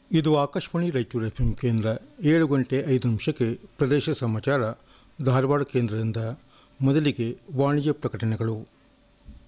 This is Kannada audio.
ಇದು ಆಕಾಶವಾಣಿ ರಾಯಚೂರು ಎಫ್ಎಂ ಕೇಂದ್ರ 7 ಗಂಟೆ 5 ನಿಮಿಷಕ್ಕೆ ಪ್ರದೇಶ ಸಮಾಚಾರ ಧಾರವಾಡ ಕೇಂದ್ರದಿಂದ. ಮೊದಲಿಗೆ ವಾಣಿಜ್ಯ ಪ್ರಕಟಣೆಗಳು.